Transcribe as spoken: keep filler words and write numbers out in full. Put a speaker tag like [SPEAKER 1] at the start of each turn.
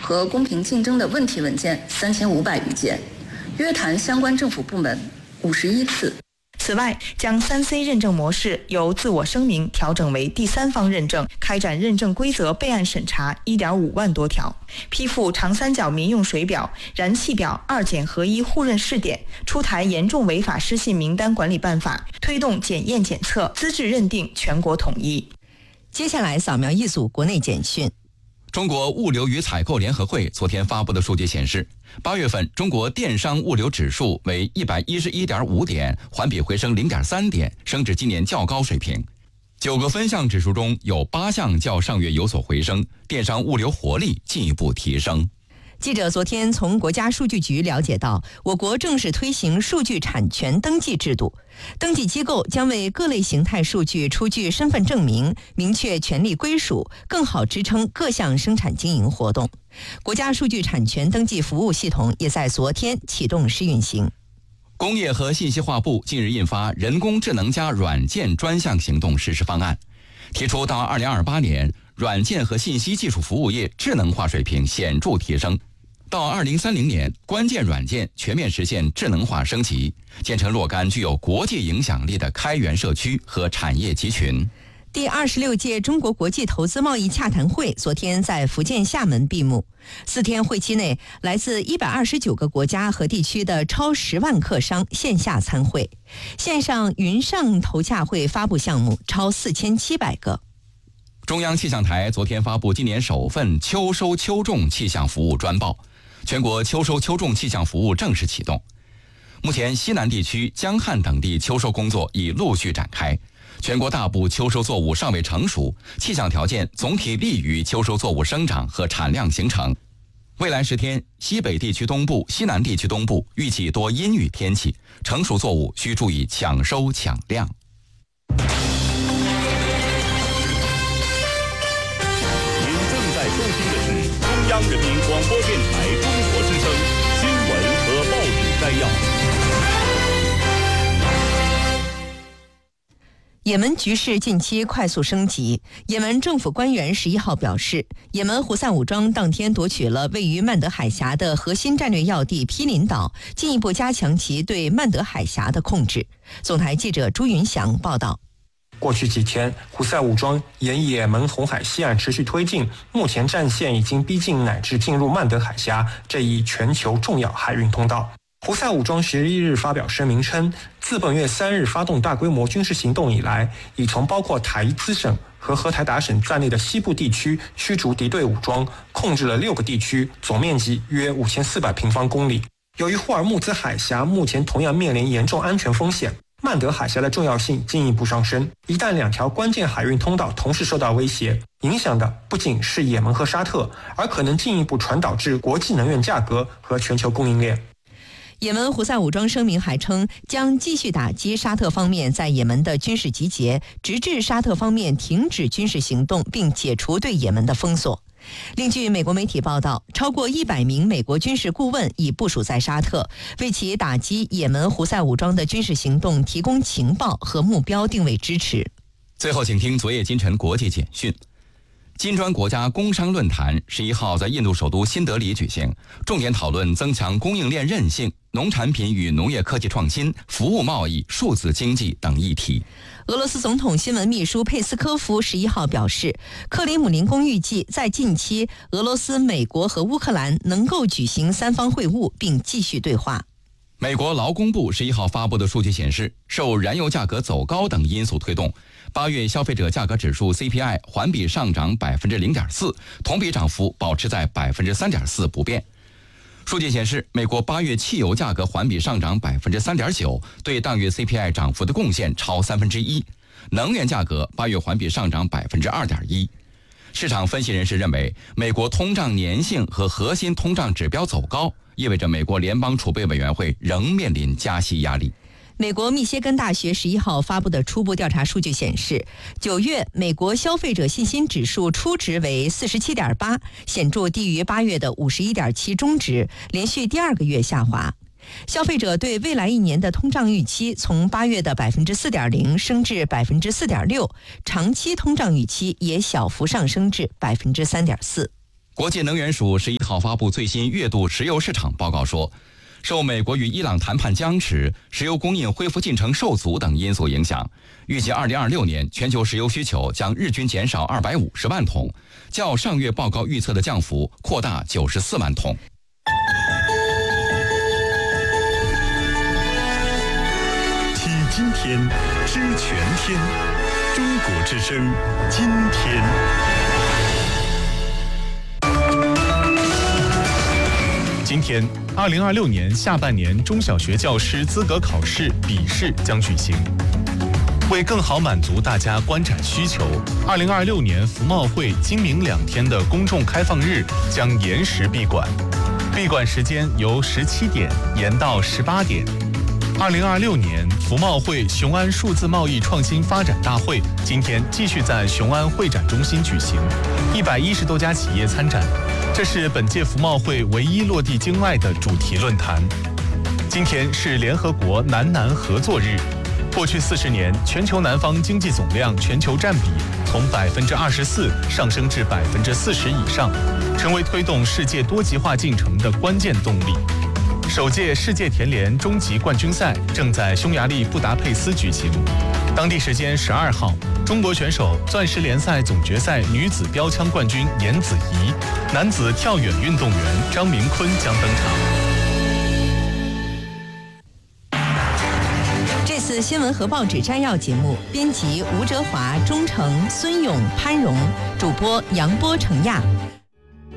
[SPEAKER 1] 和公平竞争的问题文件三千五百余件，约谈相关政府部门五十一次。
[SPEAKER 2] 此外，将三 C 认证模式由自我声明调整为第三方认证，开展认证规则备案审查 一点五万多条，批复长三角民用水表、燃气表二检合一互认试点，出台严重违法失信名单管理办法，推动检验检测资质认定全国统一。
[SPEAKER 3] 接下来扫描一组国内简讯。
[SPEAKER 4] 中国物流与采购联合会昨天发布的数据显示，八月份中国电商物流指数为 一百一十一点五 点，环比回升 零点三 点，升至今年较高水平。九个分项指数中有八项较上月有所回升，电商物流活力进一步提升。
[SPEAKER 3] 记者昨天从国家数据局了解到，我国正式推行数据产权登记制度，登记机构将为各类形态数据出具身份证明，明确权利归属，更好支撑各项生产经营活动。国家数据产权登记服务系统也在昨天启动试运行。
[SPEAKER 4] 工业和信息化部近日印发人工智能加软件专项行动实施方案，提出到二零二八年，软件和信息技术服务业智能化水平显著提升。到二零三零年，关键软件全面实现智能化升级，建成若干具有国际影响力的开源社区和产业集群。
[SPEAKER 3] 第二十六届中国国际投资贸易洽谈会昨天在福建厦门闭幕。四天会期内，来自一百二十九个国家和地区的超十万客商线下参会，线上云上投洽会发布项目超四千七百个。
[SPEAKER 4] 中央气象台昨天发布今年首份秋收秋种气象服务专报，全国秋收秋种气象服务正式启动。目前西南地区、江汉等地秋收工作已陆续展开，全国大部秋收作物尚未成熟，气象条件总体利于秋收作物生长和产量形成。未来十天，西北地区东部、西南地区东部预计多阴雨天气，成熟作物需注意抢收抢量。
[SPEAKER 5] 收听的是中央人民广播电台中国之声新闻和报纸摘要。
[SPEAKER 3] 也门局势近期快速升级。也门政府官员十一号表示，也门胡塞武装当天夺取了位于曼德海峡的核心战略要地毗邻岛，进一步加强其对曼德海峡的控制。总台记者朱云祥报道。
[SPEAKER 6] 过去几天，胡塞武装沿也门红海西岸持续推进，目前战线已经逼近乃至进入曼德海峡这一全球重要海运通道。胡塞武装十一日发表声明称，自本月三日发动大规模军事行动以来，已从包括台兹省和荷台达省在内的西部地区驱逐敌对武装，控制了六个地区，总面积约五千四百平方公里。由于霍尔木兹海峡目前同样面临严重安全风险，曼德海峡的重要性进一步上升。一旦两条关键海运通道同时受到威胁，影响的不仅是也门和沙特，而可能进一步传导至国际能源价格和全球供应链。
[SPEAKER 3] 也门胡塞武装声明还称，将继续打击沙特方面在也门的军事集结，直至沙特方面停止军事行动并解除对也门的封锁。另据美国媒体报道，超过一百名美国军事顾问已部署在沙特，为其打击也门胡塞武装的军事行动提供情报和目标定位支持。
[SPEAKER 4] 最后请听昨夜今晨国际简讯。金砖国家工商论坛十一号在印度首都新德里举行，重点讨论增强供应链韧性、农产品与农业科技创新、服务贸易、数字经济等议题。
[SPEAKER 3] 俄罗斯总统新闻秘书佩斯科夫十一号表示，克里姆林宫预计在近期，俄罗斯、美国和乌克兰能够举行三方会晤并继续对话。
[SPEAKER 4] 美国劳工部十一号发布的数据显示，受燃油价格走高等因素推动，八月消费者价格指数 C P I 环比上涨 百分之零点四， 同比涨幅保持在 百分之三点四 不变。数据显示，美国八月汽油价格环比上涨 百分之三点九， 对当月 C P I 涨幅的贡献超三分之一。能源价格八月环比上涨 百分之二点一。市场分析人士认为，美国通胀粘性和核心通胀指标走高，意味着美国联邦储备委员会仍面临加息压力。
[SPEAKER 3] 美国密歇根大学十一号发布的初步调查数据显示，九月美国消费者信心指数初值为 四十七点八， 显著低于八月的 五十一点七 中值，连续第二个月下滑。消费者对未来一年的通胀预期从八月的 百分之四点零 升至 百分之四点六， 长期通胀预期也小幅上升至 百分之三点四。
[SPEAKER 4] 国际能源署十一号发布最新月度石油市场报告说，受美国与伊朗谈判僵持、石油供应恢复进程受阻等因素影响，预计二零二六年全球石油需求将日均减少二百五十万桶，较上月报告预测的降幅扩大九十四万桶。
[SPEAKER 5] 听今天，知全天，中国之声，今天。
[SPEAKER 7] 今天，二零二六年下半年中小学教师资格考试笔试将举行。为更好满足大家观展需求，二零二六年服贸会今明两天的公众开放日将延时闭馆，闭馆时间由十七点延到十八点。二零二六年服贸会雄安数字贸易创新发展大会今天继续在雄安会展中心举行，一百一十多家企业参展。这是本届服贸会唯一落地境外的主题论坛。今天是联合国南南合作日。过去四十年，全球南方经济总量全球占比从百分之二十四上升至百分之四十以上，成为推动世界多极化进程的关键动力。首届世界田联终极冠军赛正在匈牙利布达佩斯举行。当地时间十二号，中国选手钻石联赛总决赛女子标枪冠军严子怡、男子跳远运动员张明坤将登场。
[SPEAKER 3] 这次新闻和报纸摘要节目，编辑吴哲华、钟诚、孙勇、潘荣，主播杨波、程亚。